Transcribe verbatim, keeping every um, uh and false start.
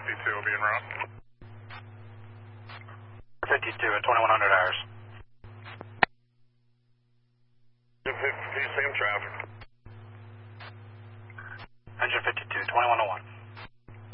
fifty-two will be en route. fifty-two at twenty-one hundred hours. fifty-two, same traffic. Engine fifty-two, twenty-one oh one.